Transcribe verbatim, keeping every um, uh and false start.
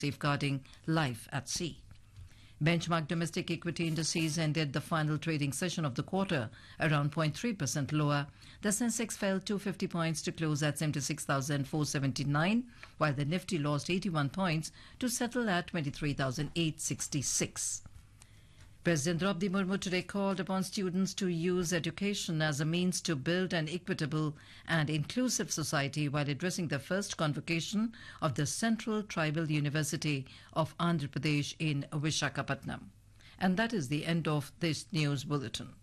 safeguarding life at sea. Benchmark domestic equity indices ended the final trading session of the quarter around zero point three percent lower. The Sensex fell two hundred fifty points to close at seventy-six thousand four hundred seventy-nine, while the Nifty lost eighty-one points to settle at twenty-three thousand eight hundred sixty-six. President Draupadi Murmu today called upon students to use education as a means to build an equitable and inclusive society while addressing the first convocation of the Central Tribal University of Andhra Pradesh in Visakhapatnam. And that is the end of this news bulletin.